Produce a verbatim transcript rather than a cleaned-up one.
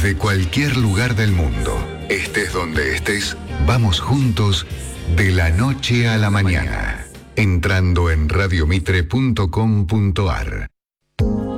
Desde cualquier lugar del mundo, estés donde estés, vamos juntos de la noche a la mañana. Entrando en radiomitre punto com punto ar.